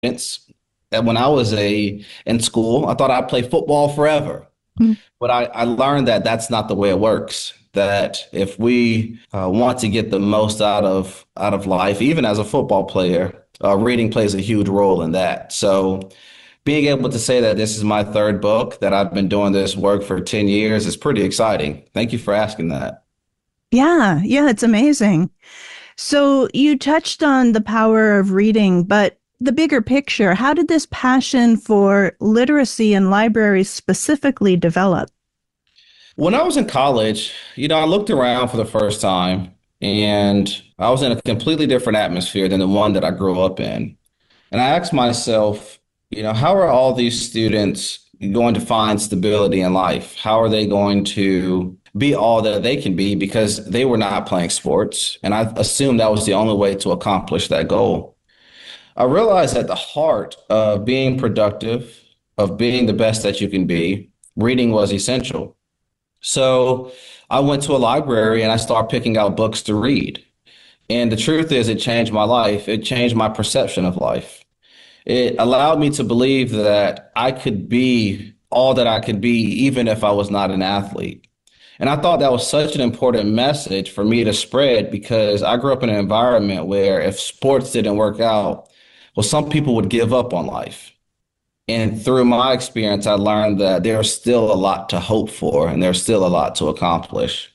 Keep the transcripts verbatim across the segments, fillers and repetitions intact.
students. And when I was a in school, I thought I'd play football forever. Mm. But I, I learned that that's not the way it works. That if we uh, want to get the most out of out of life, even as a football player, uh, reading plays a huge role in that. So being able to say that this is my third book, that I've been doing this work for ten years is pretty exciting. Thank you for asking that. Yeah, yeah, it's amazing. So you touched on the power of reading, but the bigger picture, how did this passion for literacy and libraries specifically develop? When I was in college, you know, I looked around for the first time and I was in a completely different atmosphere than the one that I grew up in. And I asked myself, you know, how are all these students going to find stability in life? How are they going to be all that they can be because they were not playing sports? And I assumed that was the only way to accomplish that goal. I realized at the heart of being productive, of being the best that you can be, reading was essential. So I went to a library and I started picking out books to read. And the truth is, it changed my life. It changed my perception of life. It allowed me to believe that I could be all that I could be, even if I was not an athlete. And I thought that was such an important message for me to spread because I grew up in an environment where if sports didn't work out, well, some people would give up on life. And through my experience, I learned that there's still a lot to hope for and there's still a lot to accomplish.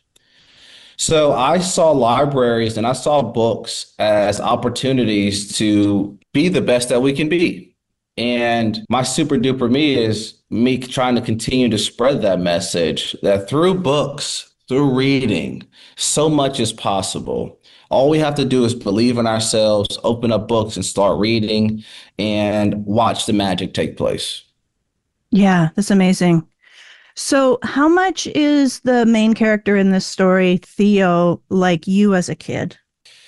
So I saw libraries and I saw books as opportunities to be the best that we can be. And my super duper me is me trying to continue to spread that message that through books, through reading, so much is possible. All we have to do is believe in ourselves, open up books and start reading and watch the magic take place. Yeah, that's amazing. So, how much is the main character in this story, Theo, like you as a kid?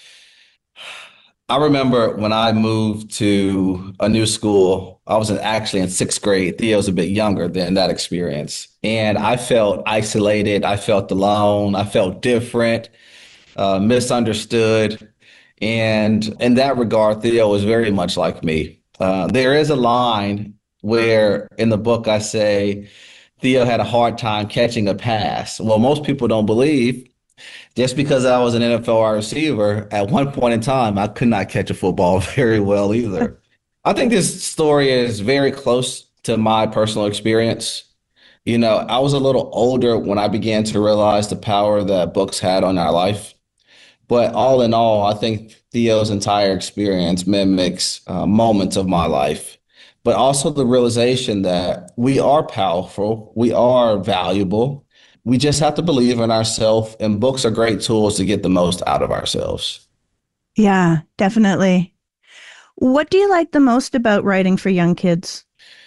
I remember when I moved to a new school, I was in, actually in sixth grade. Theo's a bit younger than that experience. And I felt isolated. I felt alone. I felt different, uh, misunderstood. And in that regard, Theo was very much like me. Uh, there is a line where in the book I say, Theo had a hard time catching a pass. Well, most people don't believe just because I was an N F L wide receiver, at one point in time, I could not catch a football very well either. I think this story is very close to my personal experience. You know, I was a little older when I began to realize the power that books had on our life. But all in all, I think Theo's entire experience mimics uh, moments of my life, but also the realization that we are powerful, we are valuable. We just have to believe in ourselves, and books are great tools to get the most out of ourselves. Yeah, definitely. What do you like the most about writing for young kids?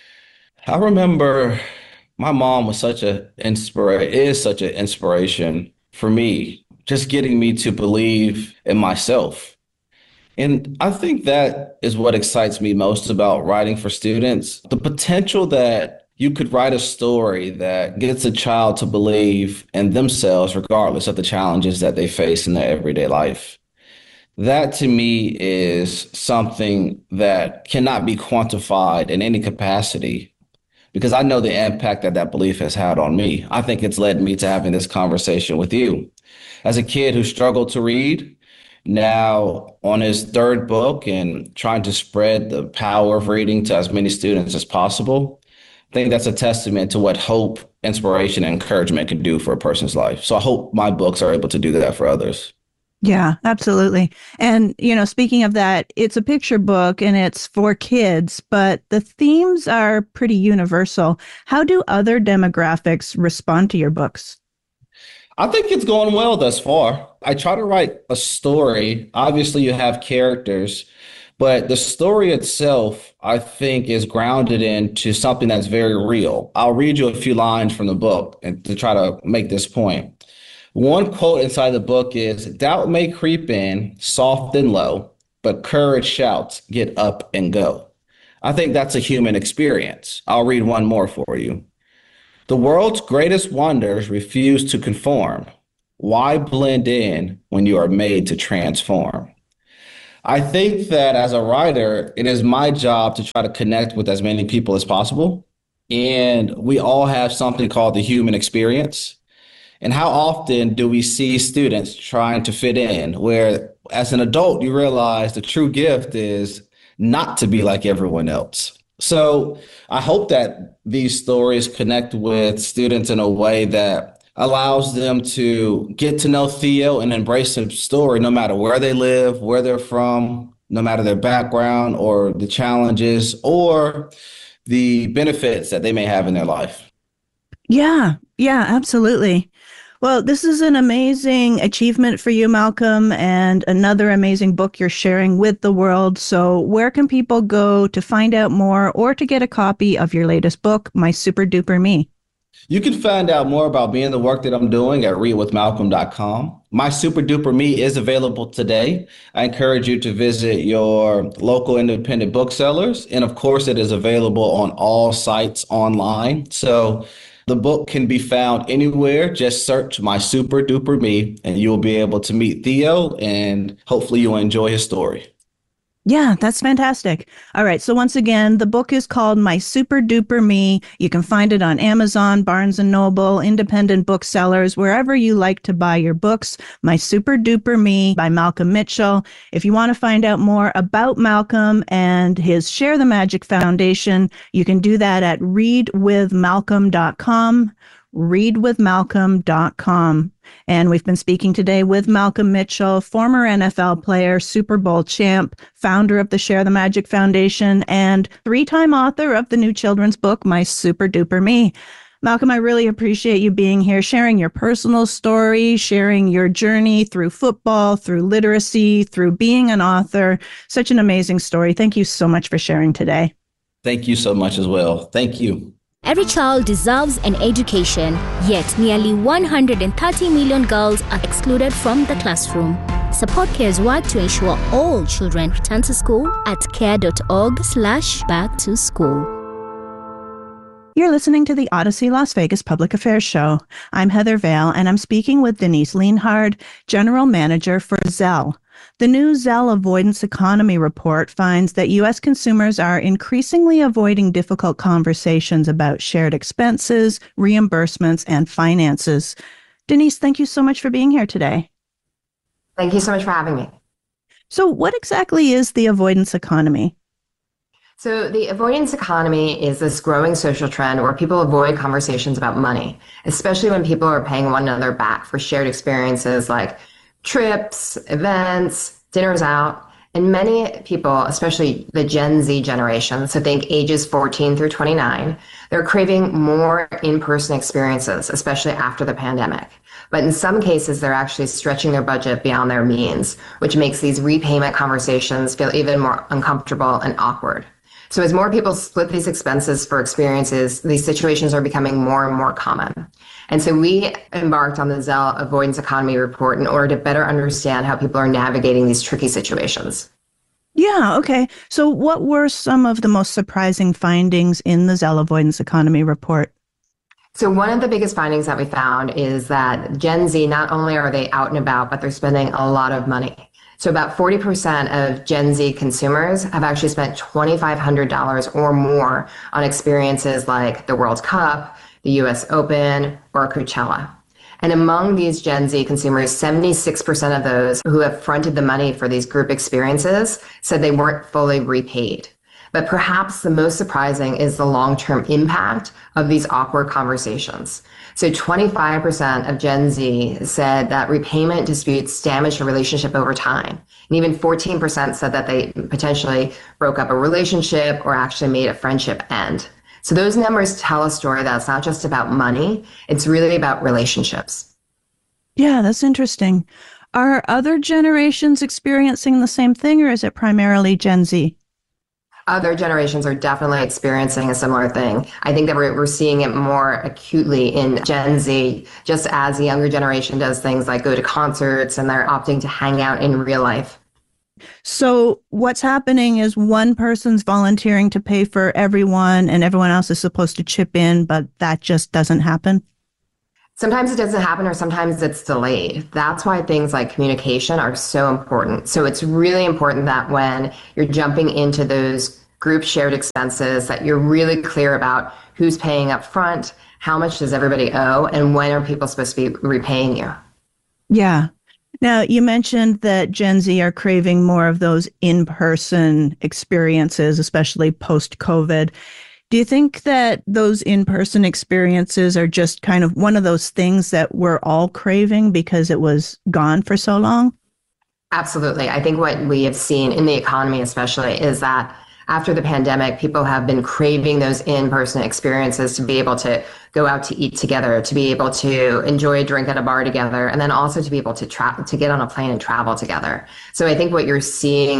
I remember my mom was such a inspiration, is such an inspiration for me, just getting me to believe in myself. And I think that is what excites me most about writing for students. The potential that you could write a story that gets a child to believe in themselves, regardless of the challenges that they face in their everyday life. That to me is something that cannot be quantified in any capacity because I know the impact that that belief has had on me. I think it's led me to having this conversation with you. As a kid who struggled to read, now on his third book and trying to spread the power of reading to as many students as possible, I think that's a testament to what hope, inspiration, and encouragement can do for a person's life. So I hope my books are able to do that for others. Yeah, absolutely. And, you know, speaking of that, it's a picture book and it's for kids, but the themes are pretty universal. How do other demographics respond to your books? I think it's going well thus far. I try to write a story. Obviously, you have characters, but the story itself, I think, is grounded into something that's very real. I'll read you a few lines from the book and to try to make this point. One quote inside the book is, doubt may creep in soft and low, but courage shouts, get up and go. I think that's a human experience. I'll read one more for you. The world's greatest wonders refuse to conform. Why blend in when you are made to transform? I think that as a writer, it is my job to try to connect with as many people as possible. And we all have something called the human experience. And how often do we see students trying to fit in, where as an adult, you realize the true gift is not to be like everyone else? So I hope that these stories connect with students in a way that allows them to get to know Theo and embrace the story, no matter where they live, where they're from, no matter their background or the challenges or the benefits that they may have in their life. Yeah, yeah, absolutely. Well, this is an amazing achievement for you, Malcolm, and another amazing book you're sharing with the world. So where can people go to find out more or to get a copy of your latest book, My Super Duper Me? You can find out more about me and the work that I'm doing at read with malcolm dot com. My Super Duper Me is available today. I encourage you to visit your local independent booksellers. And of course, it is available on all sites online. So the book can be found anywhere. Just search My Super Duper Me, and you'll be able to meet Theo, and hopefully you'll enjoy his story. Yeah, that's fantastic. All right. So once again, the book is called My Super Duper Me. You can find it on Amazon, Barnes and Noble, independent booksellers, wherever you like to buy your books. My Super Duper Me by Malcolm Mitchell. If you want to find out more about Malcolm and his Share the Magic Foundation, you can do that at read with malcolm dot com. read with malcolm dot com. And we've been speaking today with Malcolm Mitchell, former N F L player, Super Bowl champ, founder of the Share the Magic Foundation, and three-time author of the new children's book, My Super Duper Me. Malcolm, I really appreciate you being here, sharing your personal story, sharing your journey through football, through literacy, through being an author. Such an amazing story. Thank you so much for sharing today. Thank you so much as well. Thank you. Every child deserves an education, yet nearly one hundred thirty million girls are excluded from the classroom. Support Care's work to ensure all children return to school at care.org slash back to school. You're listening to the Odyssey Las Vegas Public Affairs Show. I'm Heather Vale, and I'm speaking with Denise Lienhard, General Manager for Zelle. The new Zelle Avoidance Economy report finds that U S consumers are increasingly avoiding difficult conversations about shared expenses, reimbursements, and finances. Denise, thank you so much for being here today. Thank you so much for having me. So what exactly is the avoidance economy? So the avoidance economy is this growing social trend where people avoid conversations about money, especially when people are paying one another back for shared experiences like trips, events, dinners out. And many people, especially the Gen Z generation, so think ages fourteen through twenty-nine, they're craving more in-person experiences, especially after the pandemic. But in some cases, they're actually stretching their budget beyond their means, which makes these repayment conversations feel even more uncomfortable and awkward. So as more people split these expenses for experiences, these situations are becoming more and more common. And so we embarked on the Zelle Avoidance Economy report in order to better understand how people are navigating these tricky situations. Yeah, okay. So what were some of the most surprising findings in the Zelle Avoidance Economy report? So one of the biggest findings that we found is that Gen Z, not only are they out and about, but they're spending a lot of money. So about forty percent of Gen Z consumers have actually spent two thousand five hundred dollars or more on experiences like the World Cup, the U S Open, or Coachella. And among these Gen Z consumers, seventy-six percent of those who have fronted the money for these group experiences said they weren't fully repaid. But perhaps the most surprising is the long-term impact of these awkward conversations. So twenty-five percent of Gen Z said that repayment disputes damaged a relationship over time. And even fourteen percent said that they potentially broke up a relationship or actually made a friendship end. So those numbers tell a story that's not just about money, it's really about relationships. Yeah, that's interesting. Are other generations experiencing the same thing, or is it primarily Gen Z? Other generations are definitely experiencing a similar thing. I think that we're, we're seeing it more acutely in Gen Z, just as the younger generation does things like go to concerts and they're opting to hang out in real life. So what's happening is one person's volunteering to pay for everyone and everyone else is supposed to chip in, but that just doesn't happen. Sometimes it doesn't happen or sometimes it's delayed. That's why things like communication are so important. So it's really important that when you're jumping into those group shared expenses, that you're really clear about who's paying up front, how much does everybody owe, and when are people supposed to be repaying you. Yeah. Now, you mentioned that Gen Z are craving more of those in-person experiences, especially post-COVID. Do you think that those in-person experiences are just kind of one of those things that we're all craving because it was gone for so long? Absolutely. I think what we have seen in the economy especially is that after the pandemic, people have been craving those in-person experiences to be able to go out to eat together, to be able to enjoy a drink at a bar together, and then also to be able to tra- to get on a plane and travel together. So I think what you're seeing